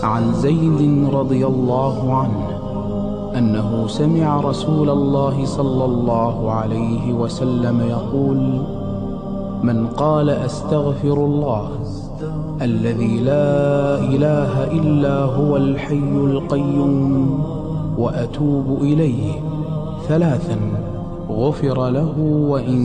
عن زيد رضي الله عنه أنه سمع رسول الله صلى الله عليه وسلم يقول: من قال أستغفر الله الذي لا إله إلا هو الحي القيوم وأتوب إليه 3 غفر له وإن